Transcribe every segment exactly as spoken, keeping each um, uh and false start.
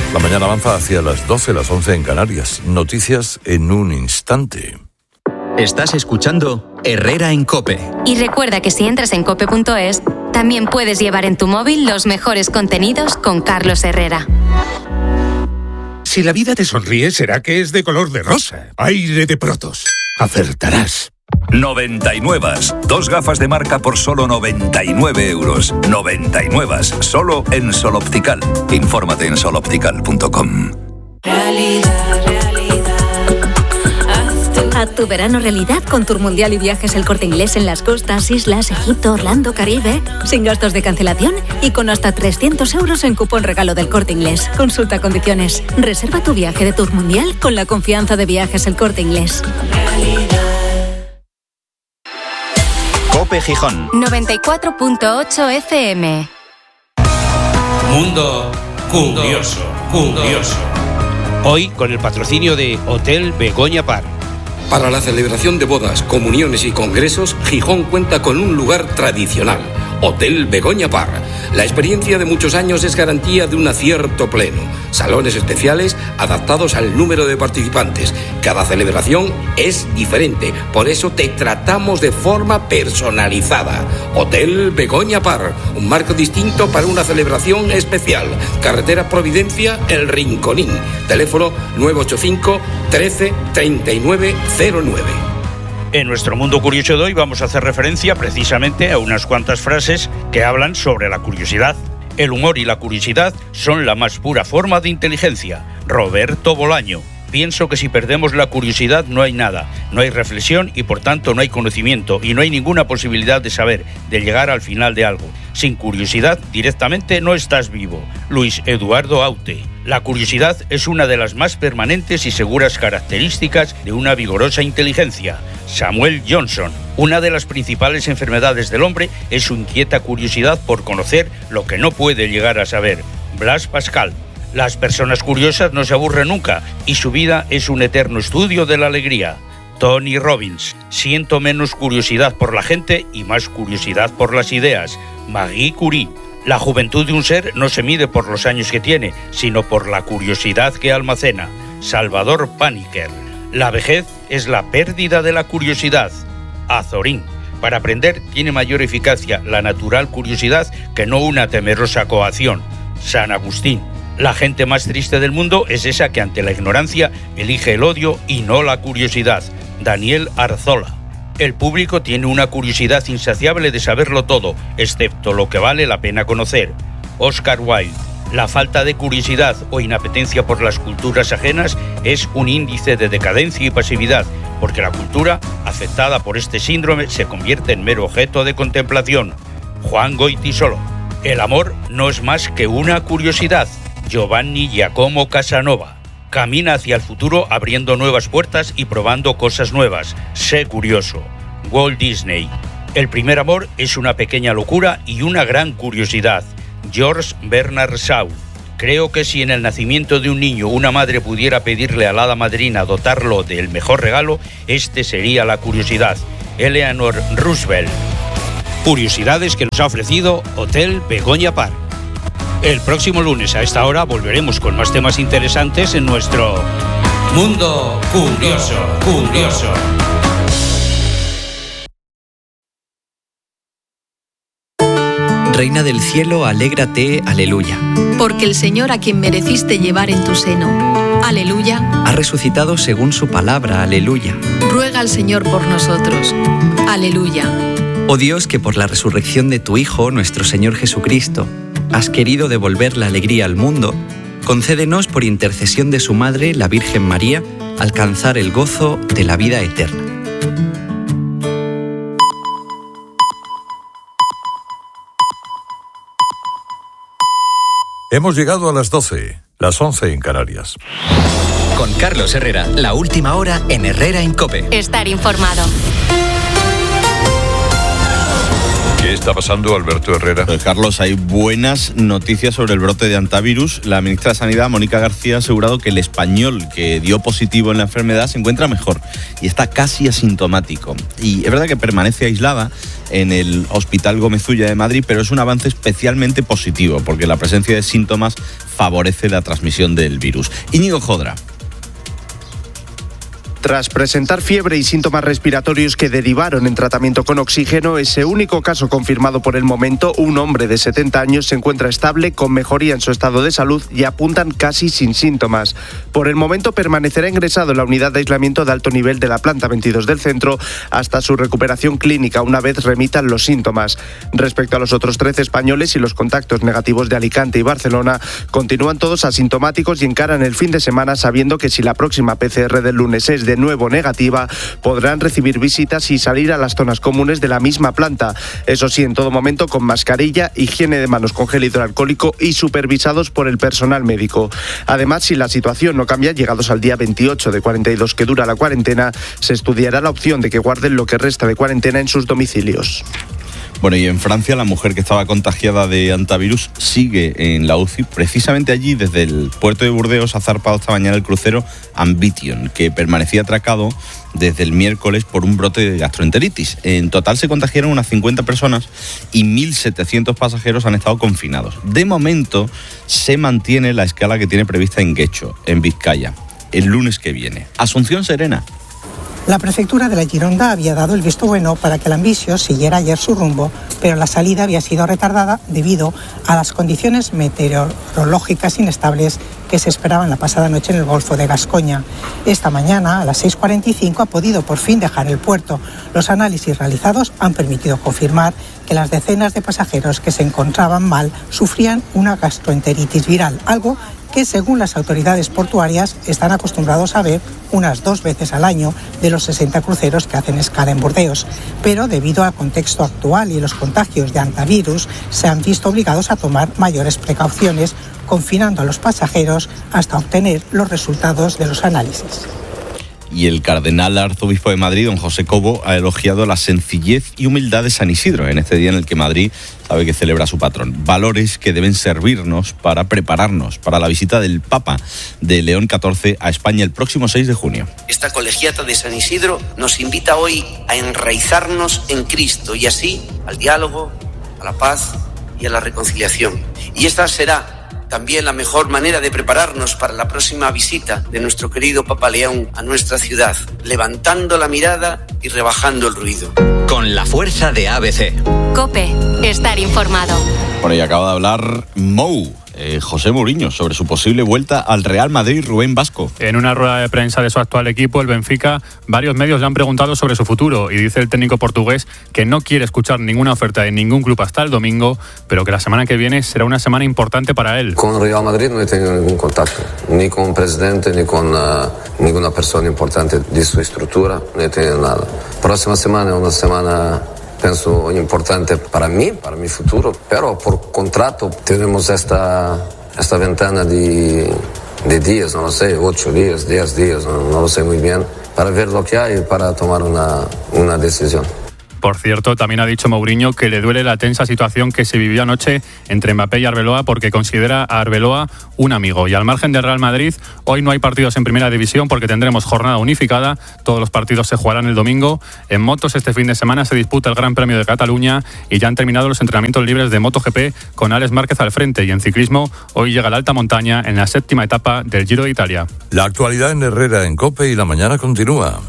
La mañana avanza hacia las doce, las once en Canarias. Noticias en un instante. Estás escuchando Herrera en COPE. Y recuerda que si entras en cope punto es, también puedes llevar en tu móvil los mejores contenidos con Carlos Herrera. Si la vida te sonríe, será que es de color de rosa. Aire de Protos. Acertarás. noventa y nueve. Dos gafas de marca por solo noventa y nueve euros. noventa y nueve. Solo en Sol Optical. Infórmate en sol optical punto com. Realidad, realidad. Haz tu verano realidad con Tour Mundial y Viajes El Corte Inglés en las costas, islas, Egipto, Orlando, Caribe. Sin gastos de cancelación y con hasta trescientos euros en cupón regalo del Corte Inglés. Consulta condiciones. Reserva tu viaje de Tour Mundial con la confianza de Viajes El Corte Inglés. COPE Gijón. noventa y cuatro punto ocho F M. Mundo curioso, curioso. Hoy con el patrocinio de Hotel Begoña Park. Para la celebración de bodas, comuniones y congresos, Gijón cuenta con un lugar tradicional, Hotel Begoña Park. La experiencia de muchos años es garantía de un acierto pleno. Salones especiales adaptados al número de participantes. Cada celebración es diferente, por eso te tratamos de forma personalizada. Hotel Begoña Park, un marco distinto para una celebración especial. Carretera Providencia, El Rinconín. Teléfono nueve ocho cinco, trece, treinta y nueve cero nueve. En nuestro Mundo Curioso de hoy vamos a hacer referencia precisamente a unas cuantas frases que hablan sobre la curiosidad. El humor y la curiosidad son la más pura forma de inteligencia. Roberto Bolaño. Pienso que si perdemos la curiosidad no hay nada, no hay reflexión y por tanto no hay conocimiento y no hay ninguna posibilidad de saber, de llegar al final de algo. Sin curiosidad directamente no estás vivo. Luis Eduardo Aute. La curiosidad es una de las más permanentes y seguras características de una vigorosa inteligencia. Samuel Johnson. Una de las principales enfermedades del hombre es su inquieta curiosidad por conocer lo que no puede llegar a saber. Blas Pascal. Las personas curiosas no se aburren nunca y su vida es un eterno estudio de la alegría. Tony Robbins. Siento menos curiosidad por la gente y más curiosidad por las ideas. Marie Curie. La juventud de un ser no se mide por los años que tiene, sino por la curiosidad que almacena. Salvador Paniker. La vejez es la pérdida de la curiosidad. Azorín. Para aprender tiene mayor eficacia la natural curiosidad que no una temerosa coacción. San Agustín. La gente más triste del mundo es esa que ante la ignorancia elige el odio y no la curiosidad. Daniel Arzola. El público tiene una curiosidad insaciable de saberlo todo, excepto lo que vale la pena conocer. Oscar Wilde. La falta de curiosidad o inapetencia por las culturas ajenas es un índice de decadencia y pasividad, porque la cultura, afectada por este síndrome, se convierte en mero objeto de contemplación. Juan Goytisolo. El amor no es más que una curiosidad. Giovanni Giacomo Casanova. Camina hacia el futuro abriendo nuevas puertas y probando cosas nuevas. Sé curioso. Walt Disney. El primer amor es una pequeña locura y una gran curiosidad. George Bernard Shaw. Creo que si en el nacimiento de un niño una madre pudiera pedirle a la hada madrina dotarlo del mejor regalo, este sería la curiosidad. Eleanor Roosevelt. Curiosidades que nos ha ofrecido Hotel Begoña Park. El próximo lunes a esta hora volveremos con más temas interesantes en nuestro Mundo Curioso, Curioso. Reina del cielo, alégrate, aleluya. Porque el Señor a quien mereciste llevar en tu seno, aleluya, ha resucitado según su palabra, aleluya. Ruega al Señor por nosotros, aleluya. Oh Dios, que por la resurrección de tu Hijo, nuestro Señor Jesucristo, has querido devolver la alegría al mundo, concédenos por intercesión de su Madre, la Virgen María, alcanzar el gozo de la vida eterna. Hemos llegado a las doce, las once en Canarias. Con Carlos Herrera, la última hora en Herrera en COPE. Estar informado. ¿Qué está pasando, Alberto Herrera? Pues Carlos, hay buenas noticias sobre el brote de antivirus. La ministra de Sanidad, Mónica García, ha asegurado que el español que dio positivo en la enfermedad se encuentra mejor y está casi asintomático. Y es verdad que permanece aislada en el Hospital Gómez Ulla de Madrid, pero es un avance especialmente positivo porque la presencia de síntomas favorece la transmisión del virus. Íñigo Jodra. Tras presentar fiebre y síntomas respiratorios que derivaron en tratamiento con oxígeno, ese único caso confirmado por el momento, un hombre de setenta años se encuentra estable, con mejoría en su estado de salud y apuntan casi sin síntomas. Por el momento permanecerá ingresado en la unidad de aislamiento de alto nivel de la planta veintidós del centro hasta su recuperación clínica una vez remitan los síntomas. Respecto a los otros trece españoles y los contactos negativos de Alicante y Barcelona, continúan todos asintomáticos y encaran el fin de semana sabiendo que si la próxima P C R del lunes es de de nuevo negativa, podrán recibir visitas y salir a las zonas comunes de la misma planta. Eso sí, en todo momento con mascarilla, higiene de manos con gel hidroalcohólico y supervisados por el personal médico. Además, si la situación no cambia, llegados al día veintiocho de cuarenta y dos que dura la cuarentena, se estudiará la opción de que guarden lo que resta de cuarentena en sus domicilios. Bueno, y en Francia la mujer que estaba contagiada de antivirus sigue en la U C I. Precisamente allí, desde el puerto de Burdeos, ha zarpado esta mañana el crucero Ambition, que permanecía atracado desde el miércoles por un brote de gastroenteritis. En total se contagiaron unas cincuenta personas y mil setecientos pasajeros han estado confinados. De momento se mantiene la escala que tiene prevista en Guecho, en Vizcaya, el lunes que viene. Asunción Serena. La prefectura de la Gironda había dado el visto bueno para que el Ambisio siguiera ayer su rumbo, pero la salida había sido retardada debido a las condiciones meteorológicas inestables que se esperaban la pasada noche en el Golfo de Gascoña. Esta mañana, a las seis cuarenta y cinco, ha podido por fin dejar el puerto. Los análisis realizados han permitido confirmar que las decenas de pasajeros que se encontraban mal sufrían una gastroenteritis viral, algo que según las autoridades portuarias están acostumbrados a ver unas dos veces al año de los sesenta cruceros que hacen escala en Burdeos. Pero debido al contexto actual y los contagios de antivirus, se han visto obligados a tomar mayores precauciones, confinando a los pasajeros hasta obtener los resultados de los análisis. Y el cardenal arzobispo de Madrid, don José Cobo, ha elogiado la sencillez y humildad de San Isidro en este día en el que Madrid sabe que celebra a su patrón. Valores que deben servirnos para prepararnos para la visita del Papa de León catorce a España el próximo seis de junio. Esta colegiata de San Isidro nos invita hoy a enraizarnos en Cristo y así al diálogo, a la paz y a la reconciliación. Y esta será también la mejor manera de prepararnos para la próxima visita de nuestro querido Papa León a nuestra ciudad, levantando la mirada y rebajando el ruido. Con la fuerza de A B C. COPE, estar informado. Bueno, y acaba de hablar Mou. Eh, José Mourinho, sobre su posible vuelta al Real Madrid. Rubén Vasco. En una rueda de prensa de su actual equipo, el Benfica, varios medios le han preguntado sobre su futuro y dice el técnico portugués que no quiere escuchar ninguna oferta de ningún club hasta el domingo, pero que la semana que viene será una semana importante para él. Con Real Madrid no he tenido ningún contacto, ni con el presidente, ni con uh, ninguna persona importante de su estructura, no he tenido nada. Próxima semana es una semana, penso, importante para mí, para mi futuro, pero por contrato tenemos esta, esta ventana de, de días, no lo sé, ocho días, diez días, no, no lo sé muy bien, para ver lo que hay y para tomar una, una decisión. Por cierto, también ha dicho Mourinho que le duele la tensa situación que se vivió anoche entre Mbappé y Arbeloa porque considera a Arbeloa un amigo. Y al margen del Real Madrid, hoy no hay partidos en Primera División porque tendremos jornada unificada. Todos los partidos se jugarán el domingo. En motos este fin de semana se disputa el Gran Premio de Cataluña y ya han terminado los entrenamientos libres de MotoGP con Alex Márquez al frente. Y en ciclismo, hoy llega la alta montaña en la séptima etapa del Giro de Italia. La actualidad en Herrera, en COPE, y la mañana continúa.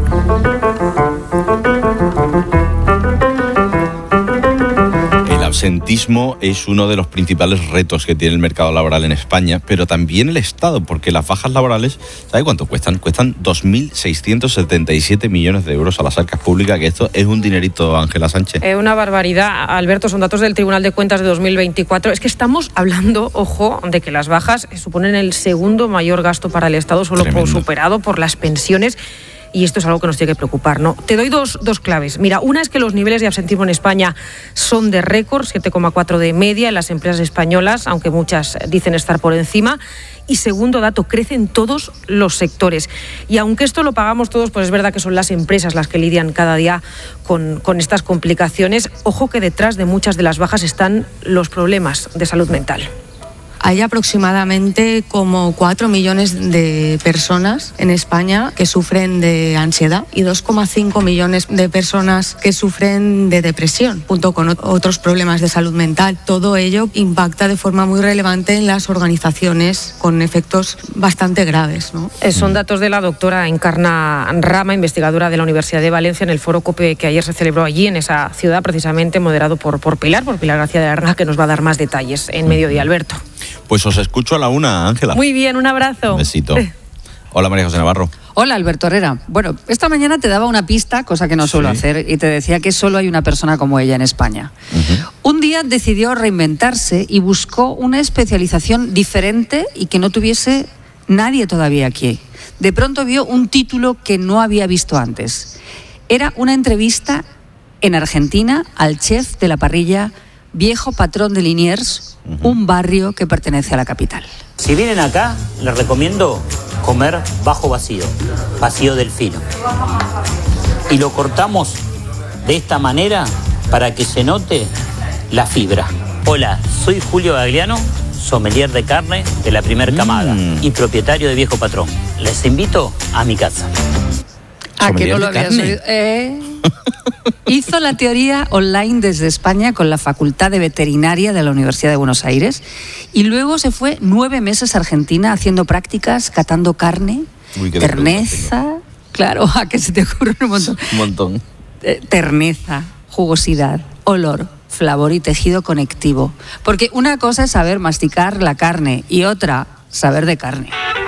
El absentismo es uno de los principales retos que tiene el mercado laboral en España, pero también el Estado, porque las bajas laborales, ¿sabe cuánto cuestan? Cuestan dos mil seiscientos setenta y siete millones de euros a las arcas públicas, que esto es un dinerito, Ángela Sánchez. Eh, una barbaridad, Alberto, son datos del Tribunal de Cuentas de dos mil veinticuatro. Es que estamos hablando, ojo, de que las bajas suponen el segundo mayor gasto para el Estado, solo por, superado por las pensiones. Y esto es algo que nos tiene que preocupar, ¿no? Te doy dos, dos claves. Mira, una es que los niveles de absentismo en España son de récord, siete coma cuatro de media en las empresas españolas, aunque muchas dicen estar por encima. Y segundo dato, crecen todos los sectores. Y aunque esto lo pagamos todos, pues es verdad que son las empresas las que lidian cada día con, con estas complicaciones. Ojo que detrás de muchas de las bajas están los problemas de salud mental. hay aproximadamente como cuatro millones de personas en España que sufren de ansiedad y dos coma cinco millones de personas que sufren de depresión, junto con otros problemas de salud mental. Todo ello impacta de forma muy relevante en las organizaciones con efectos bastante graves, ¿no? Son datos de la doctora Encarna Rama, investigadora de la Universidad de Valencia, en el foro COPE que ayer se celebró allí en esa ciudad, precisamente moderado por, por Pilar, por Pilar García de la Granja, que nos va a dar más detalles en Mediodía, Alberto. Pues os escucho a la una, Ángela. Muy bien, un abrazo. Un besito. Hola, María José Navarro. Hola, Alberto Herrera. Bueno, esta mañana te daba una pista, cosa que no suelo sí. hacer, y te decía que solo hay una persona como ella en España. Uh-huh. Un día decidió reinventarse y buscó una especialización diferente y que no tuviese nadie todavía aquí. De pronto vio un título que no había visto antes. Era una entrevista en Argentina al chef de la parrilla Viejo Patrón de Liniers, uh-huh. un barrio que pertenece a la capital. Si vienen acá, les recomiendo comer bajo vacío, vacío del fino. Y lo cortamos de esta manera para que se note la fibra. Hola, soy Julio Gagliano, sommelier de carne de la primer camada mm. y propietario de Viejo Patrón. Les invito a mi casa. Ah, que no lo habías oído. Eh, hizo la teoría online desde España con la Facultad de Veterinaria de la Universidad de Buenos Aires y luego se fue nueve meses a Argentina haciendo prácticas, catando carne, Uy, terneza, claro, a que se te ocurre un montón. Un montón. Eh, terneza, jugosidad, olor, flavor y tejido conectivo. Porque una cosa es saber masticar la carne y otra, saber de carne.